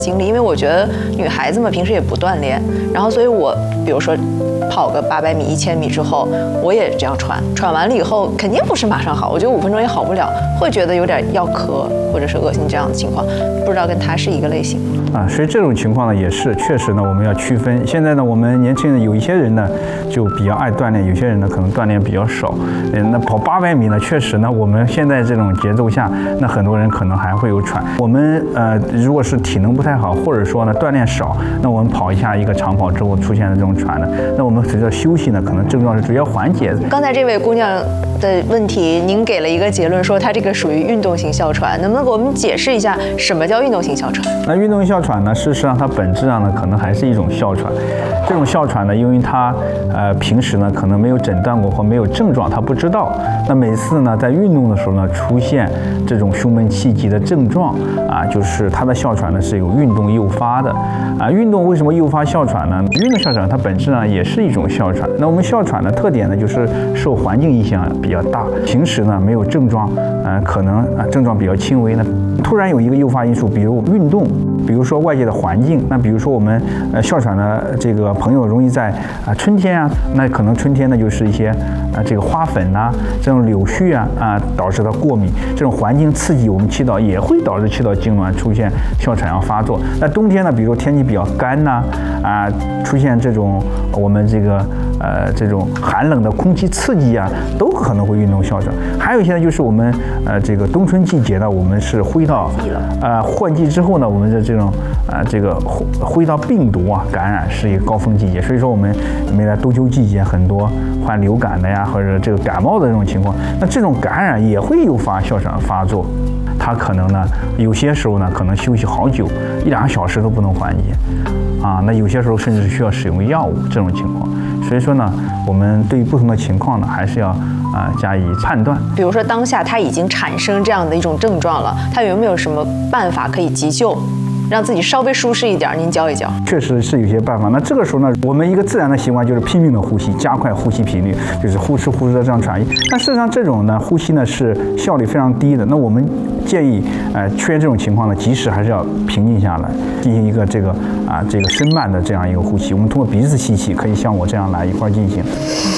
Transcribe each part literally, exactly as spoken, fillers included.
经历，因为我觉得女孩子嘛，平时也不锻炼，然后所以我比如说跑个八百米、一千米之后，我也这样喘，喘完了以后肯定不是马上好，我觉得五分钟也好不了，会觉得有点要咳或者是恶心这样的情况，不知道跟它是一个类型吗？ 啊，所以这种情况呢，也是确实呢，我们要区分。现在呢，我们年轻人有一些人呢就比较爱锻炼，有些人呢可能锻炼比较少。嗯，那跑八百米呢，确实呢，我们现在这种节奏下，那很多人可能还会有喘。我们呃，如果是体能不太好，或者说呢锻炼少，那我们跑一下一个长跑之后出现的这种喘呢，那我们随着休息呢，可能症状是主要缓解的。 刚才这位姑娘的问题，您给了一个结论，说她这个属于运动型哮喘，能不能给我们解释一下什么叫运动型哮喘？ 那运动型哮喘呢，事实上它本质上呢，可能还是一种哮喘。这种哮喘呢，因为它呃平时呢可能没有诊断过或没有症状，他不知道。那每次呢在运动的时候呢，出现这种胸闷气急的症状啊，就是它的哮喘呢是有运动诱发的啊。运动为什么诱发哮喘呢？运动哮喘它本质上也是一种哮喘。那我们哮喘的特点呢，就是受环境影响比较大，平时呢没有症状，呃可能啊症状比较轻微呢，突然有一个诱发因素，比如运动。比如说外界的环境，那比如说我们呃哮喘的这个朋友容易在啊春天啊，那可能春天呢就是一些啊这个花粉呐、啊、这种柳絮啊啊导致的过敏，这种环境刺激我们气道也会导致气道痉挛出现哮喘要发作。那冬天呢，比如说天气比较干呐啊，出现这种我们这个呃这种寒冷的空气刺激啊，都可能会运动哮喘。还有一些呢，就是我们呃这个冬春季节呢，我们是灰到呃换季之后呢，我们的这种啊，这个灰道病毒啊感染是一个高峰季节，所以说我们未来冬秋季节很多患流感的呀，或者这个感冒的这种情况，那这种感染也会诱发哮喘发作。它可能呢，有些时候呢，可能休息好久，一两个小时都不能缓解，啊，那有些时候甚至是需要使用药物这种情况。所以说呢，我们对于不同的情况呢，还是要啊、呃、加以判断。 比如说当下它已经产生这样的一种症状了，它有没有什么办法可以急救？让自己稍微舒适一点，您教一教。 确实是有些办法。那这个时候呢，我们一个自然的习惯就是拼命的呼吸，加快呼吸频率，就是呼哧呼哧的这样喘息。但事实上，这种呢呼吸呢是效率非常低的。那我们建议，呃，出现这种情况呢，及时还是要平静下来，进行一个这个啊这个深慢的这样一个呼吸。我们通过鼻子吸气，可以像我这样来一块进行。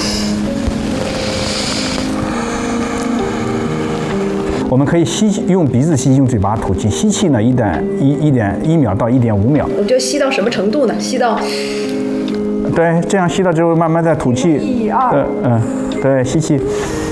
我们可以吸气，用鼻子吸气，用嘴巴吐气。吸气呢，一点一一点一秒到一点五秒。 我们就吸到什么程度呢？吸到， 对，这样吸到之后，慢慢再吐气。 一二， 呃嗯，对，吸气。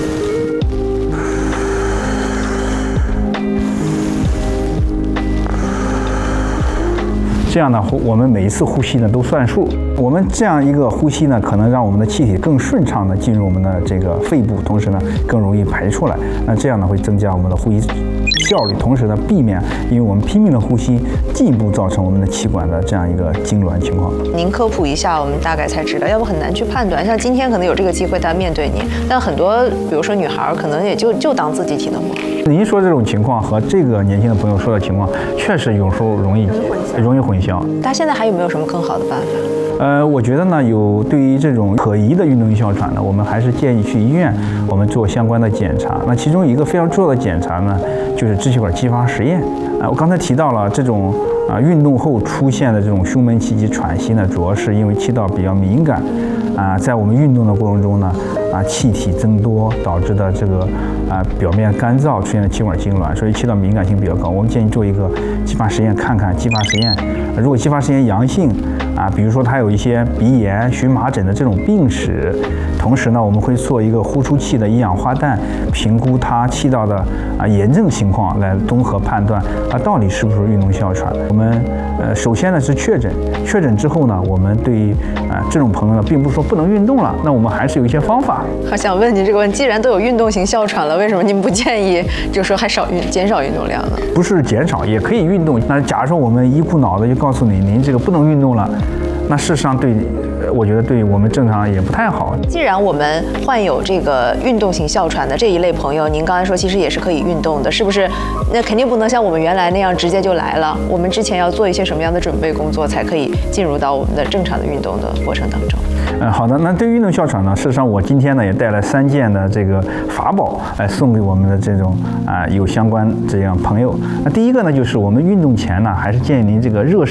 这样呢，我们每一次呼吸呢都算数。我们这样一个呼吸呢，可能让我们的气体更顺畅的进入我们的这个肺部，同时呢更容易排出来。那这样呢会增加我们的呼吸效率，同时呢避免因为我们拼命的呼吸，进一步造成我们的气管的这样一个痉挛情况。 您科普一下，我们大概才知道，要不很难去判断。像今天可能有这个机会，他面对您，但很多比如说女孩可能也就就当自己体能不好。 您说这种情况和这个年轻的朋友说的情况，确实有时候容易容易混淆。 他现在还有没有什么更好的办法？ 呃，我觉得呢，有对于这种可疑的运动性哮喘呢，我们还是建议去医院，我们做相关的检查。那其中一个非常重要的检查呢，就是支气管激发实验。啊、呃，我刚才提到了这种啊、呃、运动后出现的这种胸闷气急喘息呢，主要是因为气道比较敏感，啊、呃，在我们运动的过程中呢，啊、呃、气体增多导致的这个啊、呃、表面干燥出现了气管痉挛，所以气道敏感性比较高。我们建议做一个激发实验，看看激发实验，如果激发实验阳性。啊，比如说他有一些鼻炎、荨麻疹的这种病史，同时呢，我们会做一个呼出气的一氧化氮，评估他气道的啊炎症情况，来综合判断他到底是不是运动哮喘。我们呃首先呢是确诊，确诊之后呢，我们对于啊这种朋友呢，并不是说不能运动了，那我们还是有一些方法。 我想问您这个问题，既然都有运动型哮喘了，为什么您不建议就说还少运减少运动量呢？ 不是减少，也可以运动。那假如说我们一股脑的就告诉你，您这个不能运动了。 那事实上对，我觉得对我们正常也不太好。 既然我们患有这个运动型哮喘的这一类朋友，您刚才说其实也是可以运动的，是不是？那肯定不能像我们原来那样直接就来了。我们之前要做一些什么样的准备工作，才可以进入到我们的正常的运动的过程当中？ 嗯，好的。那对于运动哮喘呢，事实上我今天呢也带来三件的这个法宝来送给我们的这种啊、呃、有相关这样朋友。那第一个呢，就是我们运动前呢，还是建议您这个热